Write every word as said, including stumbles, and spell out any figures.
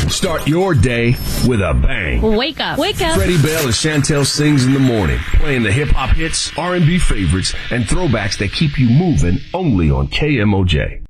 Start your day with a bang. Wake up. Wake up. Freddie Bell and Chantel Sings in the morning, playing the hip-hop hits, R and B favorites, and throwbacks that keep you moving only on K M O J.